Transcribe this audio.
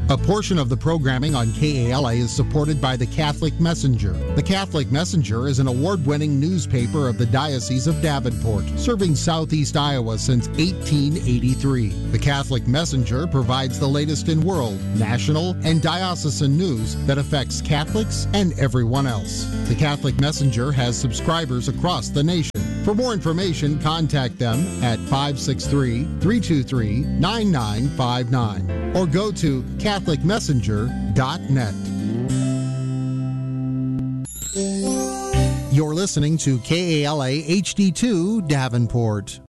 A portion of the programming on KALA is supported by the Catholic Messenger. The Catholic Messenger is an award-winning newspaper of the Diocese of Davenport, serving southeast Iowa since 1883. The Catholic Messenger provides the latest in world, national, and diocesan news that affects Catholics and everyone else. The Catholic Messenger has subscribers across the nation. For more information, contact them at 563-323-9959 or go to CatholicMessenger.net. You're listening to KALA HD2 Davenport.